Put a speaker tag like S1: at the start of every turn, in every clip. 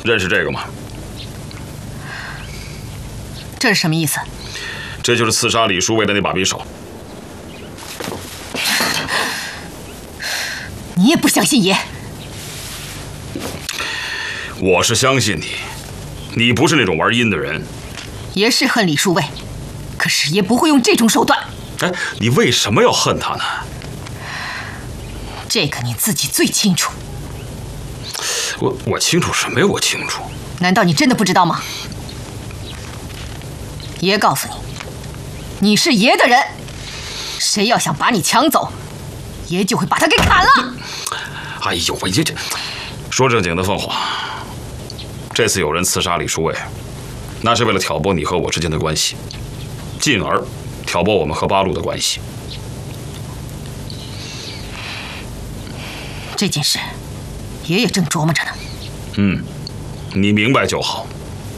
S1: 认识这个吗？
S2: 这是什么意思？
S1: 这就是刺杀李叔卫的那把匕首。
S2: 你也不相信爷？
S1: 我是相信你，你不是那种玩阴的人。
S2: 爷是恨李叔卫，可是爷不会用这种手段。
S1: 哎，你为什么要恨他呢？
S2: 这个你自己最清楚。
S1: 我清楚什么呀？我清楚。
S2: 难道你真的不知道吗？爷告诉你，你是爷的人，谁要想把你抢走，爷就会把他给砍了。
S1: 哎呦喂，这说正经的，凤凰，这次有人刺杀李叔卫，那是为了挑拨你和我之间的关系，进而挑拨我们和八路的关系。
S2: 这件事，爷也正琢磨着呢。
S1: 你明白就好。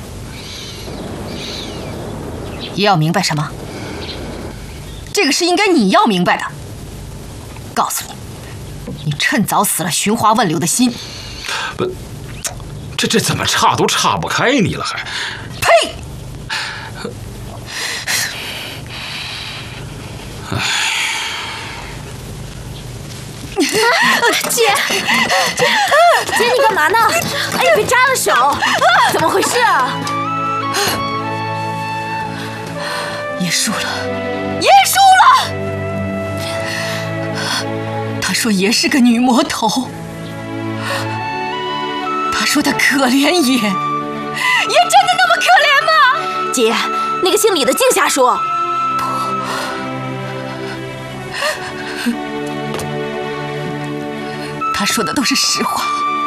S2: 爷要明白什么？这个是应该你要明白的。告诉你，你趁早死了寻花问柳的心。
S1: 不，这怎么岔都岔不开你了还？
S2: 呸！
S3: 姐，你干嘛呢？哎呀，别扎了手！怎么回事啊？
S2: 爷输了，爷输了！他说爷是个女魔头，他说他可怜爷，爷真的那么可怜吗？
S3: 姐，那个姓李的净瞎说。
S2: 他说的都是实话。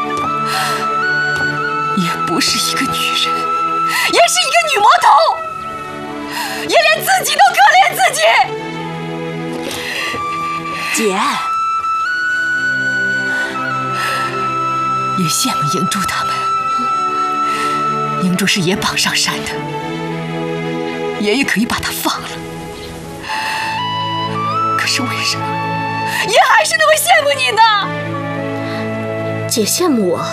S2: 爷不是一个女人，爷是一个女魔头。爷连自己都可怜自己。
S3: 姐，
S2: 爷羡慕银珠他们，银珠是爷绑上山的，爷也可以把她放了。可是为什么爷还是那么羡慕你呢？
S3: 姐羡慕我？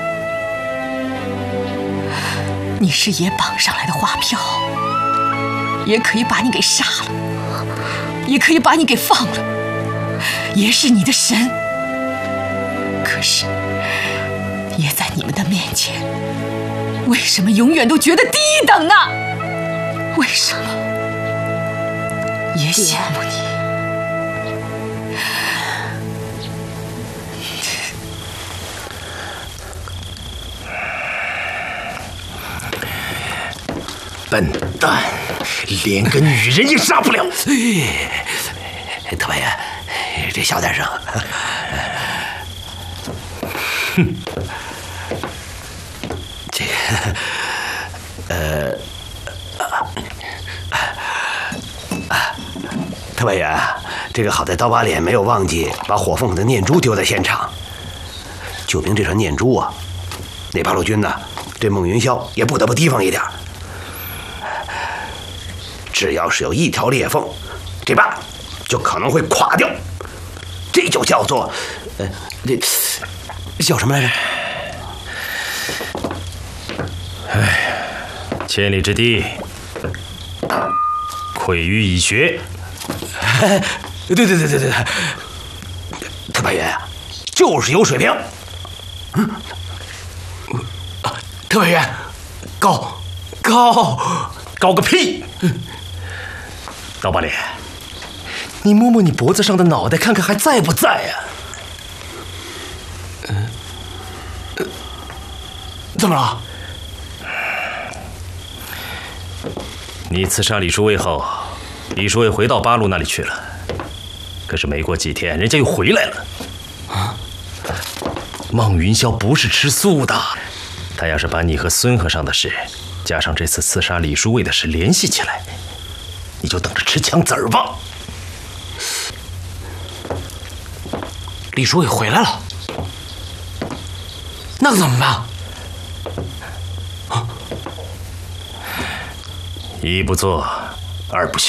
S2: 你是爷绑上来的花票，爷可以把你给杀了，也可以把你给放了。爷是你的神，可是爷在你们的面前，为什么永远都觉得低等呢？为什么？爷羡慕你。
S4: 笨蛋，连个女人也杀不了。特派员，这小点声。哼，这个，特派员，这个好在刀疤脸没有忘记把火凤的念珠丢在现场。就凭这串念珠啊，那八路军呢，对孟云霄也不得不提防一点。只要是有一条裂缝，这疤就可能会垮掉。这就叫做，这叫什么来着？
S5: 哎，千里之堤，溃于蚁穴。
S4: 对，特派员就是有水平。特派员，高个屁！
S5: 刀疤脸，你摸摸你脖子上的脑袋，看看还在不在呀？
S4: 怎么了？
S5: 你刺杀李叔卫后，李叔卫回到八路那里去了。可是没过几天，人家又回来了。啊！孟云霄不是吃素的，他要是把你和孙和尚的事，加上这次刺杀李叔卫的事联系起来，你就等着吃枪子儿吧。
S4: 李叔卫回来了，那可怎么办？
S5: 一不做，二不休。